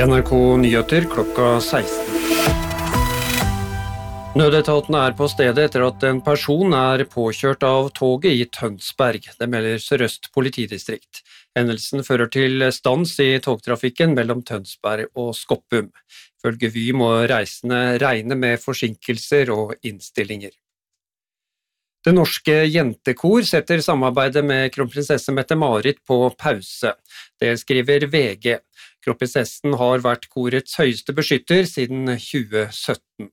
NRK Nyheter klokka 16. Nødetaten på stedet etter at en person påkjørt av toget i Tønsberg. Det melder Sør-Øst politidistrikt. Hendelsen fører til stans i togtrafikken mellom Tønsberg og Skoppum. Ifølge Vy må reisende regne med forsinkelser og innstillinger. Det norske jentekor setter samarbeidet med kronprinsesse Mette-Marit på pause. Det skriver VG. Kronprinsessen har vært korets høyeste beskytter siden 2017.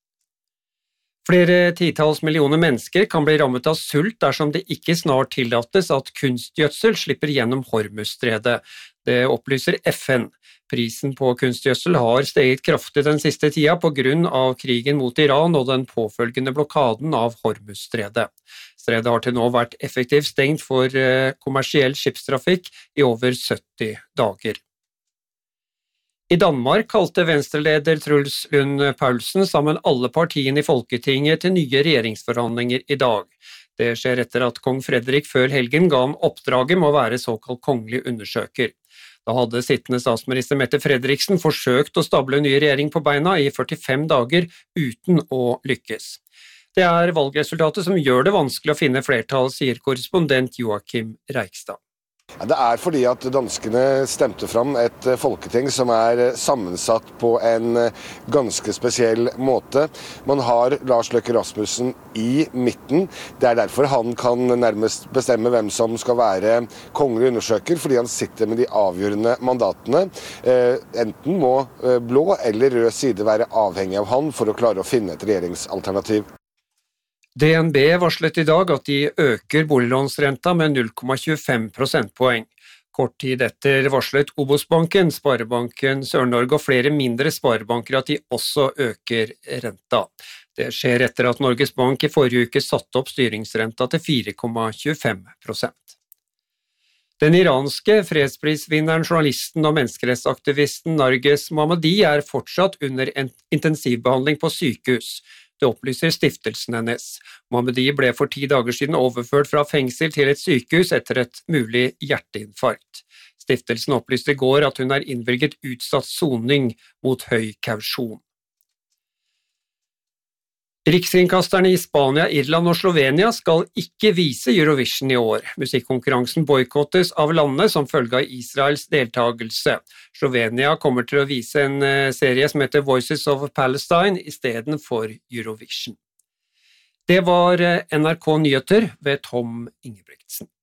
Flere titalls millioner mennesker kan bli rammet av sult dersom det ikke snart tillates at kunstgjødsel slipper gjennom Hormuzstredet. Det opplyser FN. Prisen på kunstgjødsel har steget kraftig den siste tida på grunn av krigen mot Iran og den påfølgende blokaden av Hormuzstredet. Stredet har til nå vært effektivt stengt for kommersiell skipstrafikk i over 70 dager. I Danmark kalte Venstre-leder Truls Lund Poulsen sammen alle partiene i Folketinget til nye regjeringsforhandlinger i dag. Det skjer etter at kong Frederik før helgen ga ham oppdraget med å være såkalt kongelig undersøker. Da hadde sittende statsminister Mette Frederiksen forsøkt å stable en ny regjering på beina i 45 dager uten å lykkes. Det valgresultatet som gjør det vanskelig å finne flertall, sier korrespondent Joakim Reikstad. Det fordi at danskene stemte fram et folketing som sammensatt på en ganske spesiell måte. Man har Lars Løkke Rasmussen i midten. Det derfor han kan nærmest bestemme hvem som skal være kongelig undersøker, fordi han sitter med de avgjørende mandatene. Enten må blå eller rød side være avhengig av han for å klare å finne et regjeringsalternativ. DNB varslet i dag at de øker boliglånsrenta med 0,25 prosentpoeng. Kort tid etter varslet Obos-banken, Sparebanken Sør-Norge og flere mindre sparebanker at de også øker renta. Det skjer etter at Norges Bank i forrige uke satte opp styringsrenta til 4,25%. Den iranske fredsprisvinneren, journalisten og menneskerettsaktivisten Narges Mohammadi fortsatt under en intensivbehandling på sykehus. Det opplyser stiftelsen hennes. Mohammadi ble for 10 dager siden overført fra fengsel til et sykehus etter et mulig hjerteinfarkt. Stiftelsen opplyste i går at hun innvilget utsatt soning mot høy kausjon. Rikskringkasterne i Spania, Irland og Slovenia skal ikke vise Eurovision i år. Musikkonkurransen boikottes av landene som følge av Israels deltagelse. Slovenia kommer til å vise en serie som heter Voices of Palestine i stedet for Eurovision. Det var NRK Nyheter ved Tom Ingebrigtsen.